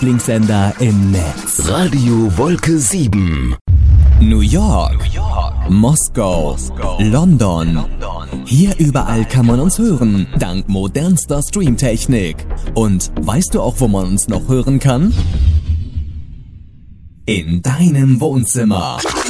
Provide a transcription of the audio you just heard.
Lieblingssender im Netz. Radio Wolke 7. New York, Moskau, London. Hier überall kann man uns hören, dank modernster Streamtechnik. Und weißt du auch, wo man uns noch hören kann? In deinem Wohnzimmer.